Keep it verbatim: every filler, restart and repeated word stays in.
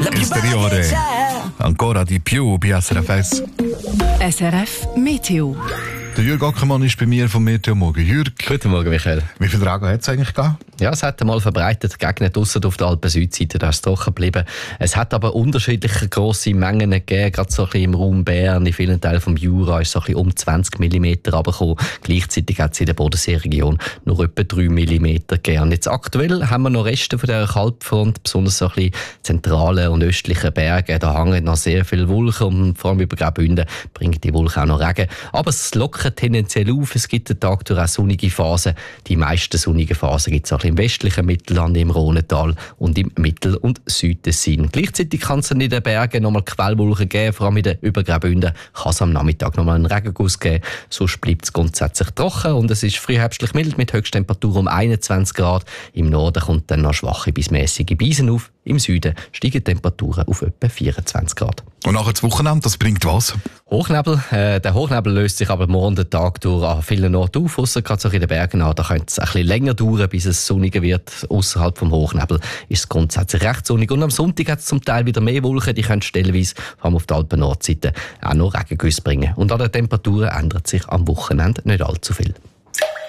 Esteriore. Ancora di più bei S R F S. S R F Meteo. Der Jürg Ackermann ist bei mir vom Meteo Morgen. Jürg, Guten Morgen, Michael. wie viel Regen hat es eigentlich gegeben? Ja, es hat einmal verbreitet gegeben, draussen auf der Alpen-Südseite, da ist es trocken geblieben. Es hat aber unterschiedliche grosse Mengen gegeben, gerade so ein bisschen im Raum Bern, in vielen Teilen vom Jura ist so ein bisschen um zwanzig Millimeter runtergekommen. Gleichzeitig hat es in der Bodenseeregion nur etwa drei Millimeter gegeben. Und jetzt aktuell haben wir noch Reste von dieser Kaltfront, besonders so ein bisschen zentralen und östlichen Berge. Da hängen noch sehr viele Wolken und vor allem über Graubünden bringen die Wolken auch noch Regen. Aber es lockert tendenziell auf, es gibt den Tag durch auch sonnige Phasen. Die meisten sonnigen Phasen gibt es auch im westlichen Mittelland, im Rhonetal und im Mittel- und Südtessin. Gleichzeitig kann es in den Bergen nochmal Quellwolken geben, vor allem in den Übergraubünden kann es am Nachmittag nochmal einen Regenguss geben. Sonst bleibt es grundsätzlich trocken und es ist frühherbstlich mild mit Höchsttemperatur um einundzwanzig Grad. Im Norden kommt dann noch schwache bis mäßige Bisen auf. Im Süden steigen die Temperaturen auf etwa vierundzwanzig Grad. Und nachher das Wochenende, das bringt was? Hochnebel. Äh, der Hochnebel löst sich aber morgen den Tag durch an vielen Orten auf, ausser gerade so in den Bergen an. Da könnte es ein bisschen länger dauern, bis es sonniger wird. Außerhalb vom Hochnebel ist es grundsätzlich recht sonnig. Und am Sonntag hat es zum Teil wieder mehr Wolken, die können stellenweise, vor allem auf der Alpen-Nordseite, auch noch Regengüsse bringen. Und an den Temperaturen ändert sich am Wochenende nicht allzu viel.